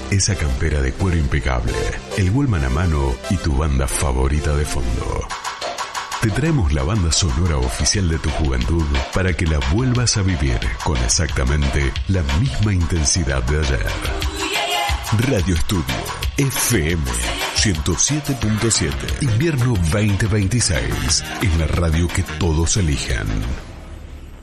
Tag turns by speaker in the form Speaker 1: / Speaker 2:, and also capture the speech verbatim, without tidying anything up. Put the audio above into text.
Speaker 1: esa campera de cuero impecable, el Walkman a mano y tu banda favorita de fondo. Te traemos la banda sonora oficial de tu juventud para que la vuelvas a vivir con exactamente la misma intensidad de ayer. Radio Estudio F M ciento siete punto siete. Invierno veinte veintiséis. Es la radio que todos eligen.